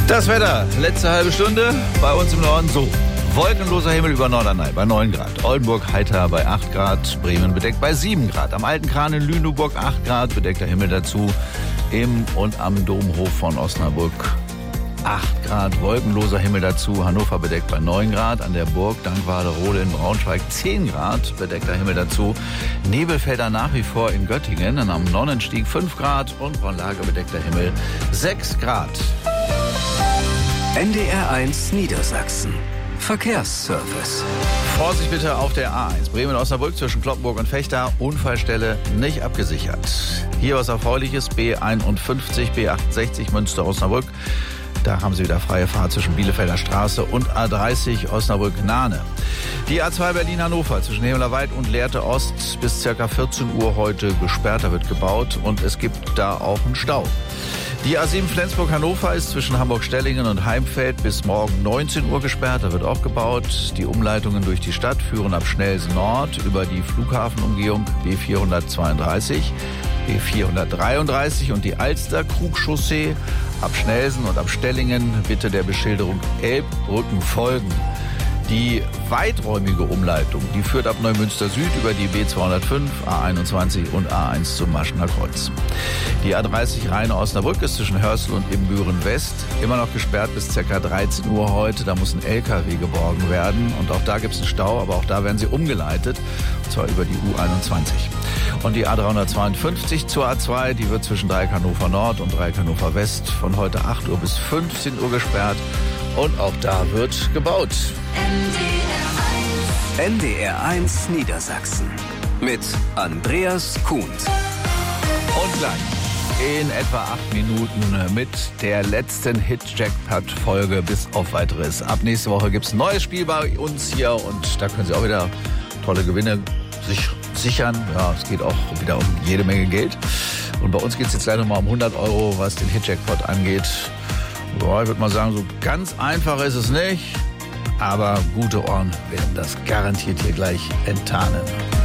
Das Wetter, letzte halbe Stunde bei uns im Norden so. Wolkenloser Himmel über Norderney bei 9 Grad. Oldenburg heiter bei 8 Grad. Bremen bedeckt bei 7 Grad. Am Alten Kran in Lüneburg 8 Grad. Bedeckter Himmel dazu. Im und am Domhof von Osnabrück 8 Grad. Wolkenloser Himmel dazu. Hannover bedeckt bei 9 Grad. An der Burg Dankwarderode in Braunschweig 10 Grad. Bedeckter Himmel dazu. Nebelfelder nach wie vor in Göttingen. Und am Nonnenstieg 5 Grad. Und Braunlage bedeckter Himmel 6 Grad. NDR1 Niedersachsen. Verkehrsservice. Vorsicht bitte auf der A1. Bremen-Osnabrück zwischen Cloppenburg und Vechta. Unfallstelle nicht abgesichert. Hier was Erfreuliches. B51, B68 Münster-Osnabrück. Da haben Sie wieder freie Fahrt zwischen Bielefelder Straße und A30 Osnabrück-Nahne. Die A2 Berlin-Hannover zwischen Hemmerlerweid und Lehrte Ost bis ca. 14 Uhr heute gesperrt. Da wird gebaut und es gibt da auch einen Stau. Die A7 Flensburg-Hannover ist zwischen Hamburg-Stellingen und Heimfeld bis morgen 19 Uhr gesperrt. Da wird auch gebaut. Die Umleitungen durch die Stadt führen ab Schnelsen Nord über die Flughafenumgehung B432, B433 und die Alster-Krugchaussee. Ab Schnelsen und ab Stellingen bitte der Beschilderung Elbbrücken folgen. Die weiträumige Umleitung, die führt ab Neumünster Süd über die B205, A21 und A1 zum Maschener Kreuz. Die A30 Rheine-Osnabrück ist zwischen Hörsel und Ibbenbüren West immer noch gesperrt bis ca. 13 Uhr heute. Da muss ein LKW geborgen werden und auch da gibt es einen Stau, aber auch da werden sie umgeleitet, und zwar über die U21. Und die A352 zur A2, die wird zwischen Dreieck Hannover Nord und Dreieck Hannover West von heute 8 Uhr bis 15 Uhr gesperrt. Und auch da wird gebaut. NDR1 Niedersachsen mit Andreas Kuhn. Und gleich in etwa 8 Minuten mit der letzten Hit-Jackpot-Folge bis auf Weiteres. Ab nächste Woche gibt es ein neues Spiel bei uns hier und da können Sie auch wieder tolle Gewinne sich sichern. Ja, es geht auch wieder um jede Menge Geld. Und bei uns geht es jetzt leider mal um 100 €, was den Hit-Jackpot angeht. Ja, ich würde mal sagen, so ganz einfach ist es nicht. Aber gute Ohren werden das garantiert hier gleich enttarnen.